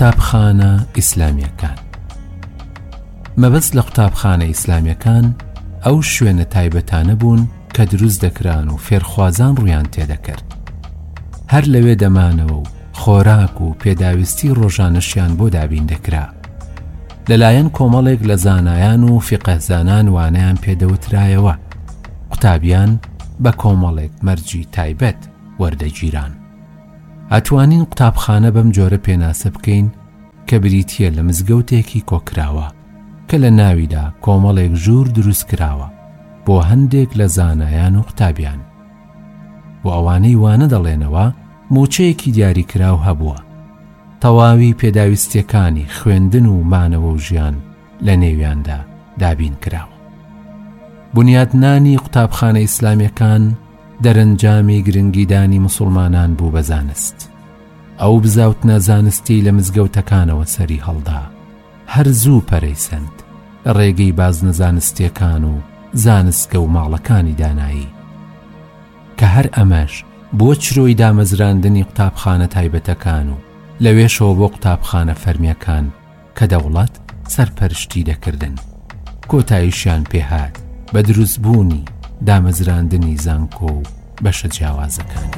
قوتابخانە ئیسلامیەکان. مەبەست لە قوتابخانە ئیسلامیەکان ئەو شوێنە تایبەتانە بوون کە دروست دەکران و فێرخوازان ڕوویان تێدەکرد. هەر لەوێ دەمانەوە و خۆراک و پێداویستی ڕۆژانەشیان بۆ دابین دەکرا. لەلایەن کۆمەڵێک لە زانایان و فیقەهزانان وانەیان پێدەوترایەوە قوتابیان بە کۆمەڵێک مەرجی تایبەت وەردەگیران. ئەتوانین قوتابخانە بەم جۆرە پێناسە بکەین کە بریتیە لە مزگەوتێکی کۆکراوە کە لە ناویدا کۆمەڵێک ژوور دروست کراوە بۆ هەندێک لە زانایان و قوتابیان. بۆ ئەوانەی وانە دەڵێنەوە موچەیەکی دیاریکراو هەبووە، تەواوی پێداویستیەکانی خوێندن و مانەوە و ژیان لە نێویاندا دابین کراوە. بنیادنانی قوتابخانە ئیسلامیەکان دەرەنجامی گرنگیدانی مسلمانان بوو بە زانست. ئەو بزاوتنە زانستی لە مزگەوتەکانەوە سەری هەڵدا، هەر زوو پەرەیسەند لە ڕێگەی بازنە زانستیەکان و زانستگە و ماڵەکانی دانایی کە هەر ئەمەش بۆ چرۆی دامەزراندنی قوتابخانە تایبەتەکان و لەوێشەوە بۆ قوتابخانە فەرمیەکان کە دەوڵەت سەرپەرشتی دەکردن. کۆتاییشیان پێهات بە دروستبوونی دامەزراندنی زانکۆ و بەشە جیاوازەکانی.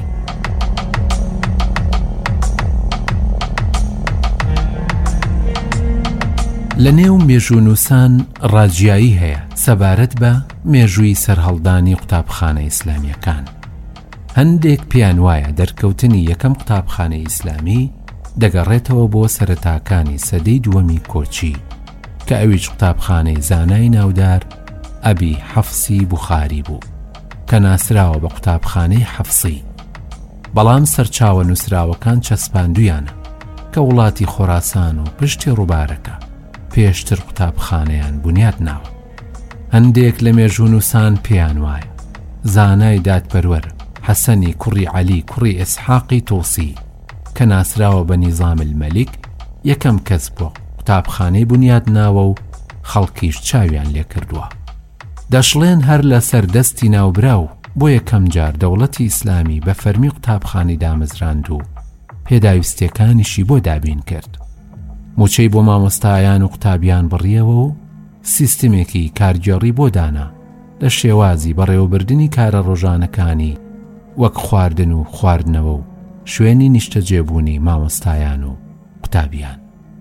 لە نێو مێژوونووسان ڕاجیایی هەیە سەبارەت بە مێژووی سەرهەڵدانی قوتابخانە ئیسلامیەکان. هەندێک پیان وایە دەرکەوتنی یەکەم قوتابخانە ئیسلامی دەگەڕێتەوە بۆ سەرەتاکانی سەدەی دووەمی کۆچی کە ئەویش قوتابخانەی زانای ناودار ئەبی حەفسی بوخاری بوو کە ناسراوە بە قوتابخانەی حەفسی. بەڵام سەرچاوە نووسراوەکان چەسپاندویانە کە وڵاتی خۆراسان و پشتی ڕووبارەکە پێشتر قوتابخانەیان بنیاد ناوە. هەندێک لە مێژوونووسان پێیان وایە زانای دادپەروەر حەسەنی کوڕی عەلی کوڕی ئیسحاقی تۆسی کە ناسراوە بە نیزام المەلیک یەکەم کەس بۆ قوتابخانەی بنیاد ناوە و خەڵکیش چاویان لێ کردووە. دەشڵێن هەر لە سەردەستی ناوبراو بۆ یەکەم جار دەوڵەتی ئیسلامی بە فەرمی قوتابخانەی دامەزراند و پێداویستیەکانیشی بۆ دابین کرد. موچەی بۆ مامۆستایان و قوتابیان بڕیەوە و سیستمێکی کارگێڕی بۆ دانا لە شێوازی بەڕێوەبردننی کارە ڕۆژانەکانی وەک خواردن و خواردنەوە و شوێنی نیشتە جێبوونی مامۆستایان و قوتابیان.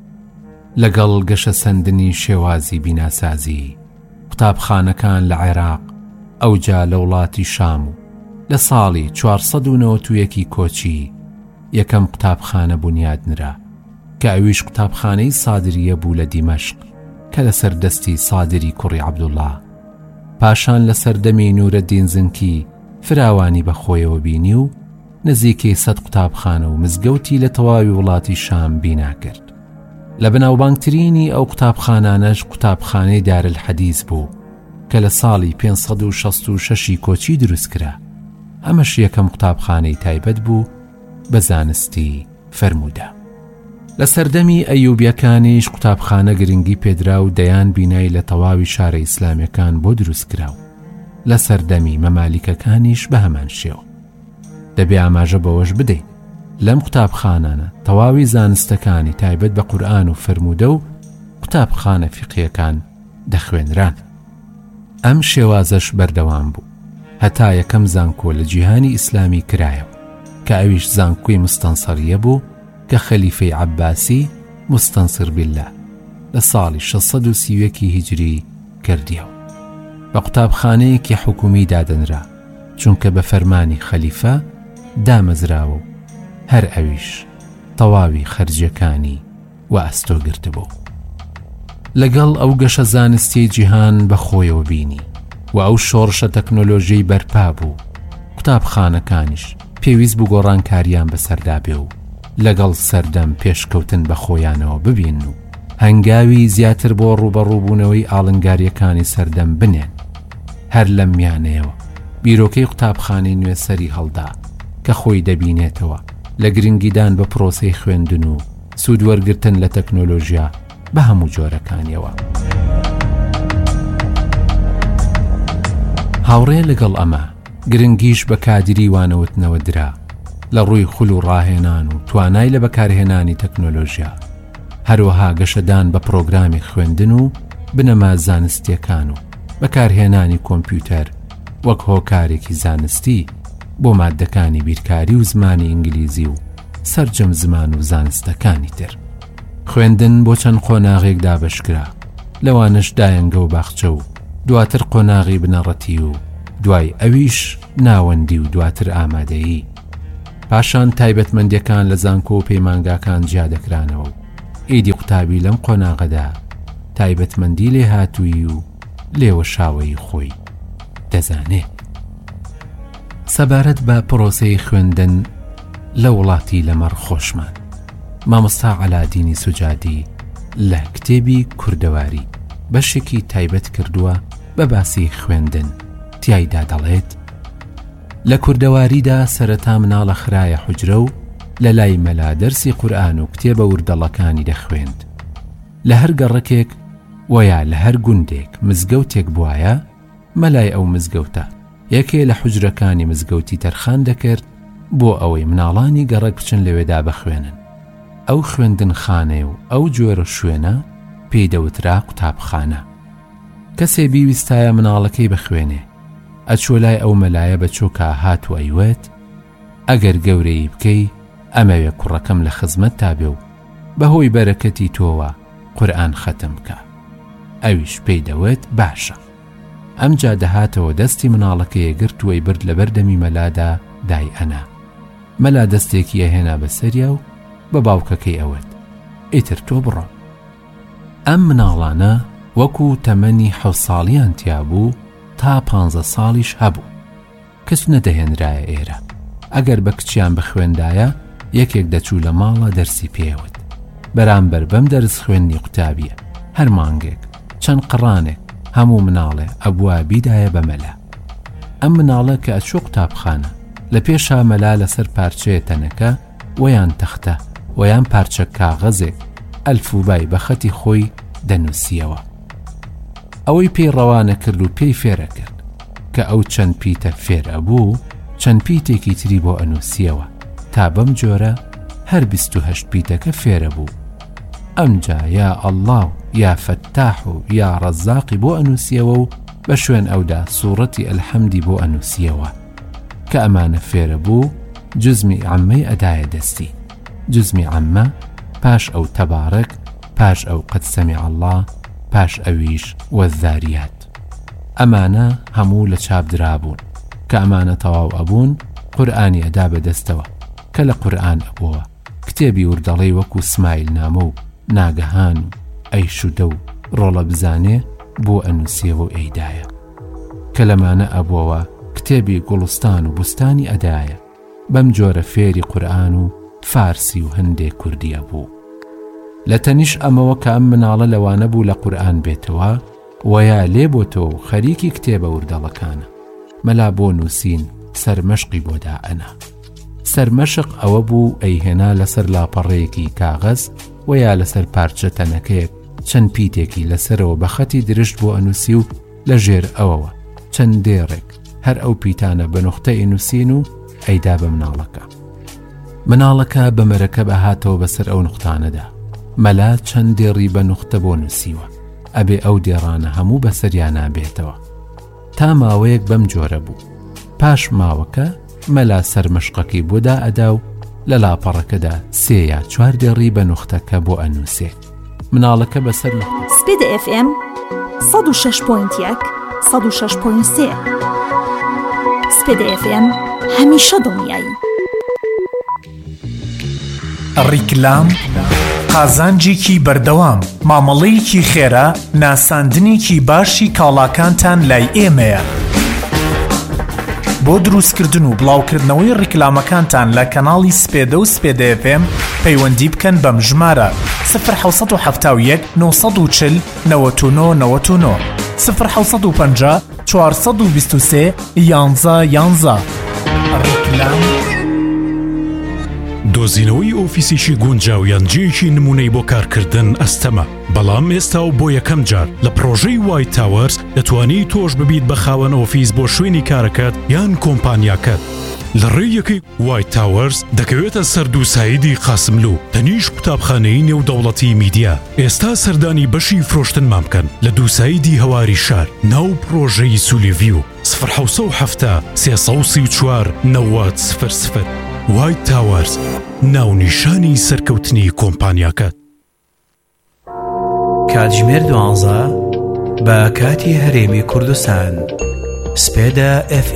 لەگەڵ گەشە سەندنی شێوازی بیناسازی قوتابخانەکان لە عێراق ئەوجا لە وڵاتی شام و لە ساڵی 491 کۆچی یەکەم قوتابخانە بنیادنرا کە ئەویش قوتابخانەی سادریە بوو لە دیمەشق کە لە سەردەستی سادری کوڕی عەبدوڵڵا. پاشان لە سەردەمی نورەدین زنکی فراوانی بەخۆیەوە بینی و نزیکەی 100 قوتابخانە و مزگەوتی لە تەواوی وڵاتی شام بینا کرد. لە بەناوبانگترینی ئەو قوتابخانانەش قوتابخانەی دارالحەدیث بوو کە لە ساڵی 566 کۆچی دروستکرا. ئەمەش یەکەم قوتابخانەی تایبەت بوو بە زانستی فەرموودە. لە سەردەمی ئەیوبیەکانیش قوتابخانە گرنگی پێدرا و دەیان بینایی لە تەواوی شارە ئیسلامیەکان بۆ دروستکراو. لە سەردەمی مەمالیکەکانیش بە هەمان شێوە. دەبێ ئاماژە بەوەش بدەین لەم قوتابخانانە تەواوی زانستەکانی تایبەت بە قورئان و فەرموودە و قوتابخانە فیقیەکان دەخوێنران. ئەم شێوازەش بەردەوام بوو هەتا یەکەم زانکۆ لە جیهانی ئیسلامی کرایەوە کە ئەویش زانکۆی مستەنسەریە بوو کە خەلیفەی عەباسی مستەنسر بالله لە ساڵی 631 هیجری کردیەوە. بە قوتابخانەیەکی حکومی دادەنرا چونکە بە فەرمانی خەلیفە دامەزراوە و هەر ئەویش تەواوی خەرجیەکانی و ئەستۆگرت بوو. لەگەڵ ئەو گەشە زانستی جیهان بەخۆیەوە بینی و ئەو شۆڕشە تەکنۆلۆژیی بەرپا بوو. قوتابخانەکانیش پێویست بوو گۆڕانکاریان بەسەردا بێ و لەگەڵ سەردەم پێشکەوتن بە خۆیانەوە ببین و هەنگاوی زیاتر بۆ ڕوبەڕووبوونەوەی ئاڵنگاریەکانی سەردەم بنێن. هەر لەم میانەیەوە بیرۆکەی قوتابخانەی نوێ سەری هەڵدا کە خۆی دەبینێتەوە لە گرنگیدان بە پرۆسەی خوێندن و سوودوەرگرتن لە تەکنۆلۆژیا بە هەموو جۆرەکانیەوە. هاوڕێ لەگەڵ ئەمە گرنگیش بە کادری وانەوتنەوە درا لە ڕووی خول و ڕاهێنان و توانای لە بەکارهێنانی تەکنۆلۆژیا هەروەها گەشەدان بە پرۆگرامی خوێندن و بنەما زانستیەکان و بەکارهێنانی کۆمپیوتەر وەک هۆکارێکی زانستی بۆ ماددەکانی بیرکاری و زمانی ئینگلیزی و سەرجەم زمان و زانستەکانی تر. خوێندن بۆ چەند قۆناغێک دابەشکرا، لەوانش دایەنگە و باخچە و دواتر قۆناغی بنەڕەتی و دوای ئەویش ناوەندی و دواتر ئامادەیی. پاشان تایبەتمەندیەکان لە زانکۆ و پەیمانگاکان جیا دەکرانەوە و ئیدی قوتابی لەم قۆناغەدا تایبەتمەندی لێ هاتووی و لێوە شاوەی خۆی دەزانێت. سەبارەت بە پرۆسەی خوێندن لە وڵاتی لەمەڕ خۆشمان، مامۆستا عەلادینی سوجادی لە کتێبی کوردەواری بەشێکی تایبەت کردووە بە باسی خوێندن. تیایدا دەڵێت لە کوردەواریدا سەرەتا مناڵە خرایە حوجرە و لە لای مەلا دەرسی قورئان و کتێبە وردەڵەکانی دەخوێند. لە هەر گەڕەکێک ویا لە هەر گوندێک مزگەوتێک بوایە، مەلای ئەو مزگەوتە یەکێ لە حوجرەکانی مزگەوتی تەرخان دەکرد بۆ ئەوەی مناڵانی گەڕک بچن لەوێدا بخوێنن. ئەو خوێندن خانەی و ئەو جۆرە شوێنە پێی دەوترا قوتابخانە. کەسێ بیویستایە مناڵەکەی بخوێنێ، ئەچۆ لای ئەو مەلایە بە چۆکە هات و ئەیوێت ئەگەر گەورەی بکەی ئەمەوێ کوڕەکەم لە خزمەت تا بێ و بەهۆی بەرەکەتی تۆوە قورئان ختم بکە. ئەویش پێی دەوێت باشە. ئەمجا دەهاتەوە دەستی مناڵەکەیە گرت و ئەیبرد لە بەردەمی مەلادا دای ئەنا. مەلا دەستێکی ئەهێنا بەسەریا و بە باوکەکەی ئەوێت ئیتر تۆ بڕۆ. ئەم مناڵانە وەکو تەمەنی 7 ساڵیان تیا بوو تا 15 ساڵیش هەبوو. کەس نەدەهێنرایە ئێرە. ئەگەر بە کچیان بخوێندایە یەکێک دەچوو لە ماڵە دەرسی پێوت. بەرامبەر بەم دەرس خوێندنی قوتابیە هەر مانگێک چەند قڕانێک هەموو مناڵێ ئەبووە بیدایە بە مەلا. ئەم مناڵە کە ئەچوو قوتابخانە لە پێشا مەلا لەسەر پارچەیە تەنەکە وەیان تەختە وەیان پارچە کاغەزێک ئەلفوبای بە خەتی خۆی دەنووسیەوە. ئەوەی پێی ڕەوانە کرد و پێی فێرە کرد کە ئەو چەند پیتە فێر ئەبوو چەند پیتێکی تری بۆ ئەنووسیەوە تا بەم جۆرە هەر 28 پیتەکە فێرە بوو. ئەمجا یا ئەڵڵاو یا فەتاح و یا ڕەزاقی بۆ ئەنووسیەوە و بە شوێن ئەودا سوورەتی ئەلحەمدی بۆ ئەنووسیەوە. کە ئەمانە فێرە بوو جزمی عەممەی ئەدایە دەستی. جزمی عەممە پاش ئەو تەبارەک، پاش ئەو قەد سەمیع ئەڵڵا، پاش ئەویش وەذاریات. ئەمانە هەموو لە چاپ درابوون. کە ئەمانە تەواو ئەبوون قورئانی ئەدا بەدەستەوە کە لە قورئان ئەبووە کتێبی وردەڵەی وەکو سمایل نامە و ناگەهان و ئەیش و دە و ڕۆڵە بزانێ بۆ ئەنووسیەوە و ئەیدایە. کە لەمانە ئەبووەوە کتێبی گوڵستان و بوستانی ئەدایە. بەم جۆرە فێری قورئان و فارسی و هەندێک کوردی ئەبوو. لە تەنیش ئەمەوە کە ئەم مناڵە لەوانە بوو لە قورئان بێتەوە وەیا لێ بۆتەوە و خەریکی کتێبە وردەڵەکانە. مەلا بۆ نووسین سەرمەشقی بۆدا ئەنا. سەرمەشق ئەوە بوو ئەیهێنا لەسەر لاپەڕەیەکی کاغەز وەیا لەسەر پارچە تەنەکەیەک چەند پیتێکی لەسەرەوە بە خەتی درشت بۆ ئەنووسی و لە ژێر ئەوەوە چەند دێڕێک هەر ئەو پیتانە بە نوختە ئەنووسین و ئەیدا بە مناڵەکە. مناڵەکە بە مەرەکەب ئەهاتەوە بەسەر ئەو نوختانەدا. مەلا چەند دێڕی بە نوختە بۆ نووسیوە ئەبێ ئەو دێڕانە هەموو بەسەریان نابێتەوە. تا ماوەیەک بەم جۆرە بوو. پاش ماوەکە مەلا سەرمەشقەکەی بۆدا ئەدا و لە لاپەڕەکەدا 3 یا 4 دێڕی بە نوختەکە بۆ ئەنووسێ. مناڵەکە بەسەر نوختە. سپید FM 106.1 106.3 سپید FM هەمیشە دڵنیایی. ڕیکلام قازانجێکی بەردەوام، مامەڵەیەکی خێرا، ناساندنێکی باشی کاڵاکانتان لای ئێمەیە. بۆ دروستکردن و بڵاوکردنەوەی ڕیکلامەکانتان لە کەناڵی سپێدە و سپێدە FM پەیوەندی بکەن بەم ژمارە 07071 940 99 99 050 423 11 ڕیکلام. دۆزینەوەی ئۆفیسیشی گونجاو یان جێیەکی نمونەی بۆ کارکردن ئەستەمە. بەڵام ئێستا و بۆ یەکەم جار لە پرۆژەی وایت تاوەرز دەتوانی تۆش ببیت بە خاوەن ئۆفیس بۆ شوێنی کارەکەت یان کۆمپانیاکەت. لە ڕێیەکەی وایت تاوەرز دەکەوێتە سەر دووسایدی قاسملوو تەنیش قوتابخانەی نێودەوڵەتی میدیا. ئێستا سەردانی بەشی فرۆشتنمان بکەن لە دووسایدی هەواری شار ناو پرۆژەی سولیڤیو 1970 334 90 00. وایت تاوەرز، ناونیشانی سەرکەوتنی کۆمپانیاکەت. کاتژمێر 12 بە کاتی هەرێمی کوردستان. سپێدا